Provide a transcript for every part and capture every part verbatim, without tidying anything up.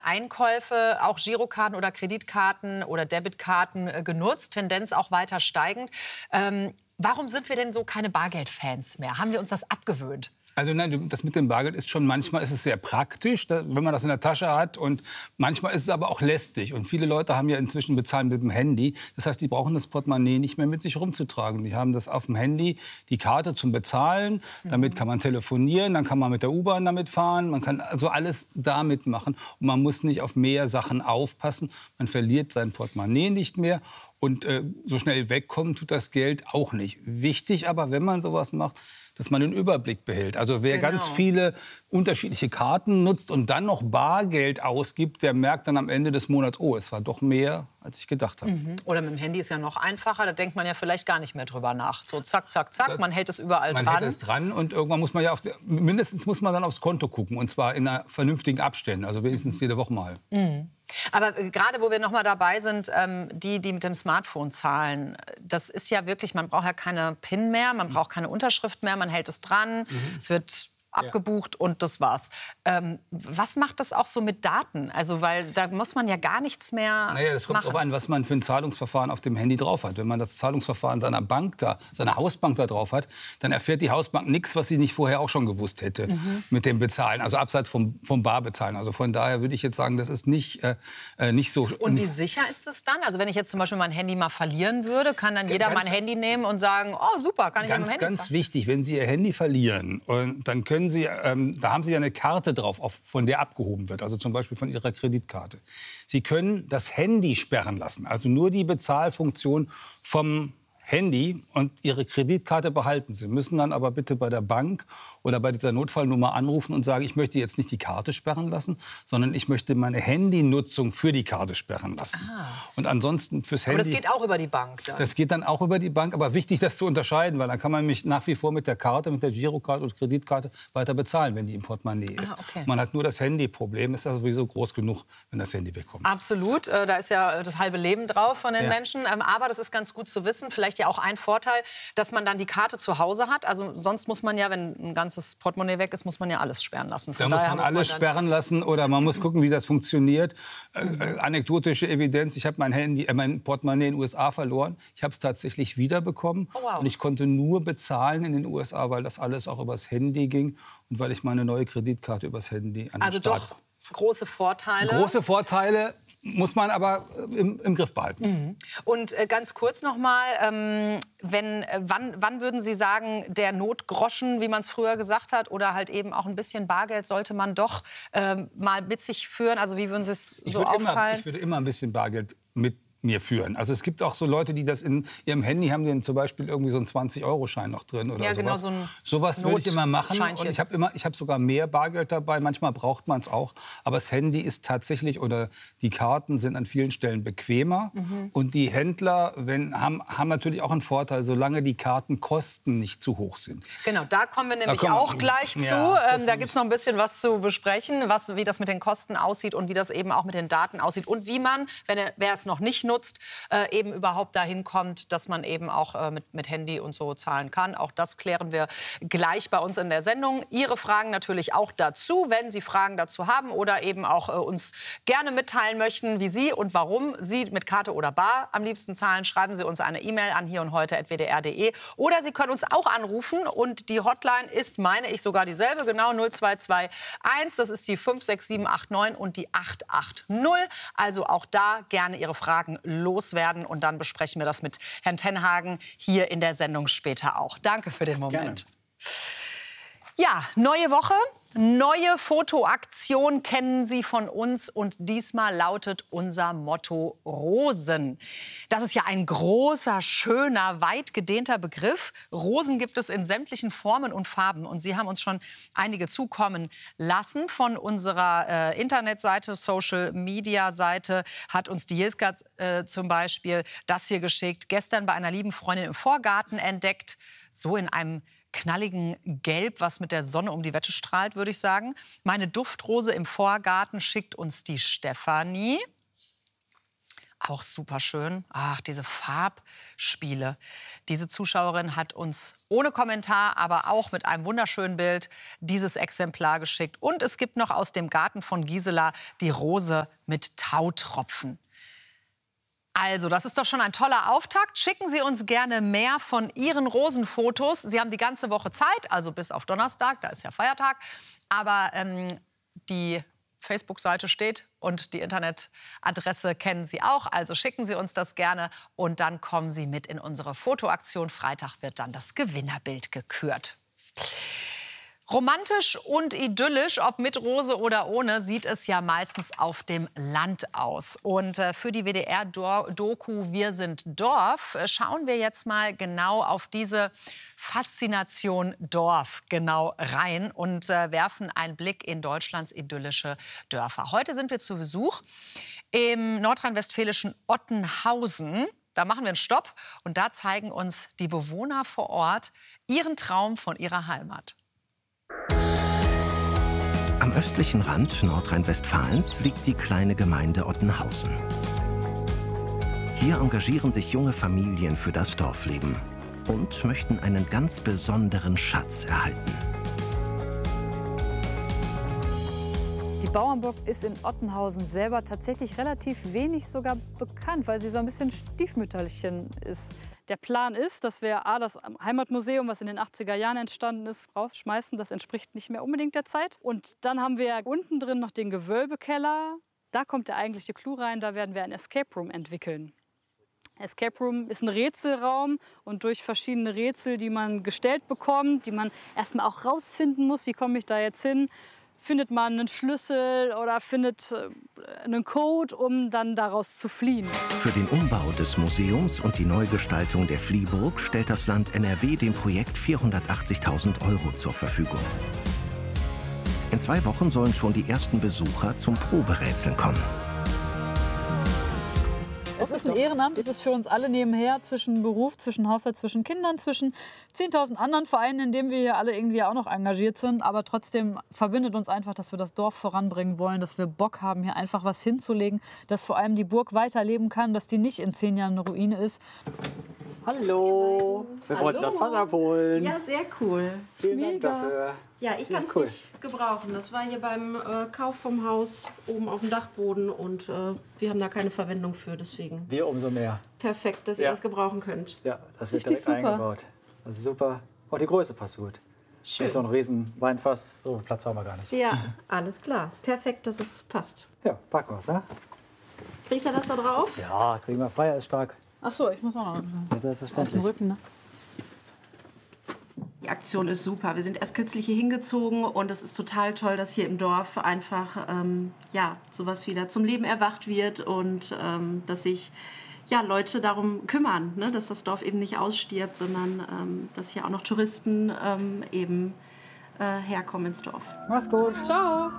Einkäufe, auch Girokarten oder Kreditkarten oder Debitkarten äh, genutzt, Tendenz auch weiter steigend. Ähm, warum sind wir denn so keine Bargeldfans mehr? Haben wir uns das abgewöhnt? Also nein, das mit dem Bargeld ist schon, manchmal ist es sehr praktisch, wenn man das in der Tasche hat, und manchmal ist es aber auch lästig. Und viele Leute haben ja inzwischen bezahlen mit dem Handy. Das heißt, die brauchen das Portemonnaie nicht mehr mit sich rumzutragen. Die haben das auf dem Handy, die Karte zum Bezahlen. Damit kann man telefonieren, dann kann man mit der U-Bahn damit fahren. Man kann also alles damit machen. Und man muss nicht auf mehr Sachen aufpassen. Man verliert sein Portemonnaie nicht mehr. Und äh, so schnell wegkommen tut das Geld auch nicht. Wichtig aber, wenn man sowas macht, dass man den Überblick behält. Also wer Genau. ganz viele unterschiedliche Karten nutzt und dann noch Bargeld ausgibt, der merkt dann am Ende des Monats, oh, es war doch mehr, als ich gedacht habe. Mhm. Oder mit dem Handy ist ja noch einfacher, da denkt man ja vielleicht gar nicht mehr drüber nach. So zack, zack, zack, Das, man hält es überall man dran. Man hält es dran und irgendwann muss man ja, auf, mindestens muss man dann aufs Konto gucken, und zwar in einer vernünftigen Abständen, also wenigstens jede Woche mal. Mhm. Aber äh, gerade wo wir noch mal dabei sind, ähm, die, die mit dem Smartphone zahlen, das ist ja wirklich, man braucht ja keine PIN mehr, man braucht keine Unterschrift mehr, man hält es dran, mhm. es wird abgebucht, ja, und das war's. Ähm, was macht das auch so mit Daten? Also, weil da muss man ja gar nichts mehr Naja, das kommt machen. darauf an, was man für ein Zahlungsverfahren auf dem Handy drauf hat. Wenn man das Zahlungsverfahren seiner Bank da, seiner Hausbank da drauf hat, dann erfährt die Hausbank nichts, was sie nicht vorher auch schon gewusst hätte, mhm, mit dem Bezahlen. Also abseits vom, vom Barbezahlen. Also von daher würde ich jetzt sagen, das ist nicht, äh, nicht so... Und wie sicher ist das dann? Also wenn ich jetzt zum Beispiel mein Handy mal verlieren würde, kann dann jeder ganz, mein Handy nehmen und sagen, oh super, kann ich ganz, mit dem Handy Ganz zahlen? wichtig, wenn Sie Ihr Handy verlieren, und dann können Sie, ähm, da haben Sie ja eine Karte drauf, auf, von der abgehoben wird, also zum Beispiel von Ihrer Kreditkarte. Sie können das Handy sperren lassen, also nur die Bezahlfunktion vom Handy, und Ihre Kreditkarte behalten. Sie müssen dann aber bitte bei der Bank oder bei dieser Notfallnummer anrufen und sagen, ich möchte jetzt nicht die Karte sperren lassen, sondern ich möchte meine Handynutzung für die Karte sperren lassen. Ah. Und ansonsten fürs Handy... Aber das geht auch über die Bank dann? Das geht dann auch über die Bank, aber wichtig, das zu unterscheiden, weil dann kann man mich nach wie vor mit der Karte, mit der Girokarte oder Kreditkarte weiter bezahlen, wenn die im Portemonnaie ist. Ah, okay. Man hat nur das Handyproblem, ist also sowieso groß genug, wenn das Handy wegkommt. Absolut, da ist ja das halbe Leben drauf von den ja. Menschen. Aber das ist ganz gut zu wissen, vielleicht ja auch ein Vorteil, dass man dann die Karte zu Hause hat. Also sonst muss man ja, wenn ein ganzes Portemonnaie weg ist, muss man ja alles sperren lassen. Von da muss man muss alles man sperren lassen, oder man muss gucken, wie das funktioniert. Äh, äh, anekdotische Evidenz, ich habe mein Handy, äh, mein Portemonnaie in den U S A verloren. Ich habe es tatsächlich wiederbekommen. Oh, wow. Und ich konnte nur bezahlen in den U S A, weil das alles auch übers Handy ging und weil ich meine neue Kreditkarte übers Handy an den Also Start... doch große Vorteile. Große Vorteile. Muss man aber im, im Griff behalten. Mhm. Und äh, ganz kurz noch mal, ähm, wenn, äh, wann, wann würden Sie sagen, der Notgroschen, wie man es früher gesagt hat, oder halt eben auch ein bisschen Bargeld sollte man doch äh, mal mit sich führen? Also wie würden Sie es so aufteilen? Immer, ich würde immer ein bisschen Bargeld mit mir führen. Also es gibt auch so Leute, die das in ihrem Handy haben, die zum Beispiel irgendwie so einen zwanzig-Euro-Schein noch drin oder ja, sowas. Genau, so ein sowas würde ich immer machen. Und ich habe immer, ich habe sogar mehr Bargeld dabei. Manchmal braucht man es auch. Aber das Handy ist tatsächlich, oder die Karten sind an vielen Stellen bequemer. Mhm. Und die Händler wenn, haben, haben natürlich auch einen Vorteil, solange die Kartenkosten nicht zu hoch sind. Genau, da kommen wir nämlich kommen, auch gleich ja, zu. Ähm, da gibt es noch ein bisschen was zu besprechen, was, wie das mit den Kosten aussieht und wie das eben auch mit den Daten aussieht. Und wie man, wenn er, wer es noch nicht nutzt, äh, eben überhaupt dahin kommt, dass man eben auch äh, mit, mit Handy und so zahlen kann. Auch das klären wir gleich bei uns in der Sendung. Ihre Fragen natürlich auch dazu, wenn Sie Fragen dazu haben oder eben auch äh, uns gerne mitteilen möchten, wie Sie und warum Sie mit Karte oder Bar am liebsten zahlen. Schreiben Sie uns eine E-Mail an hier und heute at w d r punkt d e oder Sie können uns auch anrufen, und die Hotline ist, meine ich, sogar dieselbe, genau null zwei zwei eins, das ist die fünf sechs sieben acht neun und die acht acht null. Also auch da gerne Ihre Fragen loswerden, und dann besprechen wir das mit Herrn Tenhagen hier in der Sendung später auch. Danke für den Moment. Gerne. Ja, neue Woche. Neue Fotoaktion kennen Sie von uns, und diesmal lautet unser Motto Rosen. Das ist ja ein großer, schöner, weit gedehnter Begriff. Rosen gibt es in sämtlichen Formen und Farben, und Sie haben uns schon einige zukommen lassen. Von unserer äh, Internetseite, Social-Media-Seite hat uns die Jilska äh, zum Beispiel das hier geschickt. Gestern bei einer lieben Freundin im Vorgarten entdeckt, so in einem knalligen Gelb, was mit der Sonne um die Wette strahlt, würde ich sagen. Meine Duftrose im Vorgarten schickt uns die Stefanie. Auch super schön. Ach, diese Farbspiele. Diese Zuschauerin hat uns ohne Kommentar, aber auch mit einem wunderschönen Bild dieses Exemplar geschickt. Und es gibt noch aus dem Garten von Gisela die Rose mit Tautropfen. Also, das ist doch schon ein toller Auftakt. Schicken Sie uns gerne mehr von Ihren Rosenfotos. Sie haben die ganze Woche Zeit, also bis auf Donnerstag, da ist ja Feiertag. Aber ähm, die Facebook-Seite steht und die Internetadresse kennen Sie auch. Also schicken Sie uns das gerne und dann kommen Sie mit in unsere Fotoaktion. Freitag wird dann das Gewinnerbild gekürt. Romantisch und idyllisch, ob mit Rose oder ohne, sieht es ja meistens auf dem Land aus. Und äh, für die W D R-Doku Wir sind Dorf äh, schauen wir jetzt mal genau auf diese Faszination Dorf genau rein und äh, werfen einen Blick in Deutschlands idyllische Dörfer. Heute sind wir zu Besuch im nordrhein-westfälischen Ottenhausen. Da machen wir einen Stopp und da zeigen uns die Bewohner vor Ort ihren Traum von ihrer Heimat. Am östlichen Rand Nordrhein-Westfalens liegt die kleine Gemeinde Ottenhausen. Hier engagieren sich junge Familien für das Dorfleben und möchten einen ganz besonderen Schatz erhalten. Die Bauernburg ist in Ottenhausen selber tatsächlich relativ wenig sogar bekannt, weil sie so ein bisschen Stiefmütterchen ist. Der Plan ist, dass wir A, das Heimatmuseum, was in den achtziger Jahren entstanden ist, rausschmeißen. Das entspricht nicht mehr unbedingt der Zeit. Und dann haben wir unten drin noch den Gewölbekeller. Da kommt der eigentliche Clou rein. Da werden wir ein Escape Room entwickeln. Escape Room ist ein Rätselraum und durch verschiedene Rätsel, die man gestellt bekommt, die man erstmal auch rausfinden muss, wie komme ich da jetzt hin, findet man einen Schlüssel oder findet einen Code, um dann daraus zu fliehen. Für den Umbau des Museums und die Neugestaltung der Fliehburg stellt das Land N R W dem Projekt vierhundertachtzigtausend Euro zur Verfügung. In zwei Wochen sollen schon die ersten Besucher zum Proberätseln kommen. Es ist ein Ehrenamt, es ist für uns alle nebenher, zwischen Beruf, zwischen Haushalt, zwischen Kindern, zwischen zehntausend anderen Vereinen, in denen wir hier alle irgendwie auch noch engagiert sind. Aber trotzdem verbindet uns einfach, dass wir das Dorf voranbringen wollen, dass wir Bock haben, hier einfach was hinzulegen, dass vor allem die Burg weiterleben kann, dass die nicht in zehn Jahren eine Ruine ist. Hallo, wir Hallo. wollten das Wasser abholen. Ja, sehr cool. Vielen Mega. Dank dafür. Ja, ich Sehr kann es cool. nicht gebrauchen. Das war hier beim äh, Kauf vom Haus oben auf dem Dachboden und äh, wir haben da keine Verwendung für, deswegen Wir umso mehr. perfekt, dass ihr Ja. das gebrauchen könnt. Ja, das wird Richtig direkt super. eingebaut. Das ist super. Auch die Größe passt gut. Schön. Ist so ein riesen Weinfass, so viel Platz haben wir gar nicht. Ja, alles klar. Perfekt, dass es passt. Ja, packen wir's, ne? Kriegt er das da drauf? Ja, kriegen wir frei, ist stark. Ach so, ich muss auch noch Ja, aus dem selbstverständlich. Rücken. Ne? Die Aktion ist super. Wir sind erst kürzlich hier hingezogen und es ist total toll, dass hier im Dorf einfach ähm, ja, sowas wieder zum Leben erwacht wird und ähm, dass sich ja, Leute darum kümmern, ne? Dass das Dorf eben nicht ausstirbt, sondern ähm, dass hier auch noch Touristen ähm, eben äh, herkommen ins Dorf. Mach's gut. Ciao!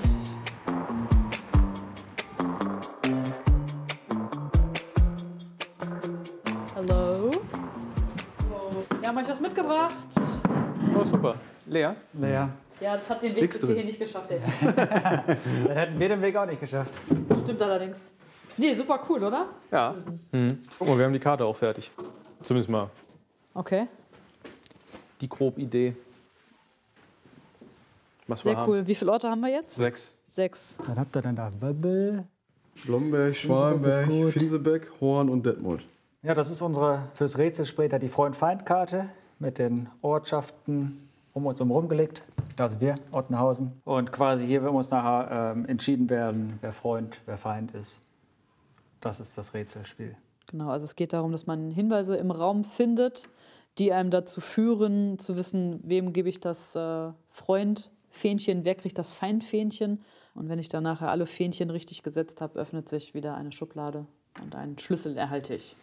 Hallo? Wir haben euch was mitgebracht. Oh, super. Lea? Lea, Ja, das hat den Weg Nix bis drin. hierhin nicht geschafft. Ey. dann hätten wir den Weg auch nicht geschafft. Stimmt allerdings. Nee, super cool, oder? Ja. Mhm. Guck mal, wir haben die Karte auch fertig. Zumindest mal Okay, die grobe Idee. Was wir sehr haben. cool. Wie viele Orte haben wir jetzt? Sechs. Sechs. Dann habt ihr dann da Wöbbel. Blomberg, Schwalenberg, Finsebeck, Horn und Detmold. Ja, das ist unsere fürs Rätsel später die Freund-Feind-Karte mit den Ortschaften um uns herum gelegt. Da sind wir, Ottenhausen. Und quasi hier wird uns nachher ähm, entschieden werden, wer Freund, wer Feind ist. Das ist das Rätselspiel. Genau, also es geht darum, dass man Hinweise im Raum findet, die einem dazu führen, zu wissen, wem gebe ich das äh, Freund-Fähnchen, wer kriegt das Feind-Fähnchen. Und wenn ich dann nachher alle Fähnchen richtig gesetzt habe, öffnet sich wieder eine Schublade und einen Schlüssel erhalte ich.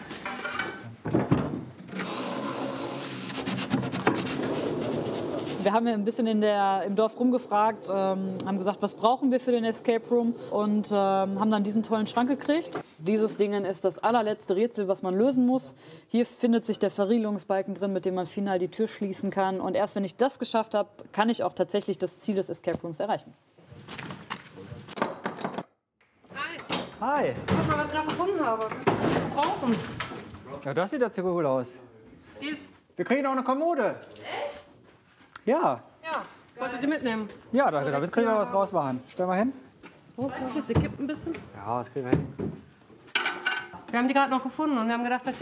Wir haben ja ein bisschen in der, im Dorf rumgefragt, ähm, haben gesagt, was brauchen wir für den Escape Room und ähm, haben dann diesen tollen Schrank gekriegt. Dieses Ding ist das allerletzte Rätsel, was man lösen muss. Hier findet sich der Verriegelungsbalken drin, mit dem man final die Tür schließen kann. Und erst wenn ich das geschafft habe, kann ich auch tatsächlich das Ziel des Escape Rooms erreichen. Hi. Hi. Guck mal, was ich noch gefunden habe. Brauchen. Ja, das sieht ja ziemlich cool aus. Geht's? Wir kriegen auch eine Kommode. Echt? Ja. Ja. Wollt ihr die mitnehmen? Ja, da, damit können wir was rausmachen. Stell mal hin. Oh, Vorsicht, sie kippt ein bisschen. Ja, das kriegen wir hin. Wir haben die gerade noch gefunden und wir haben gedacht, vielleicht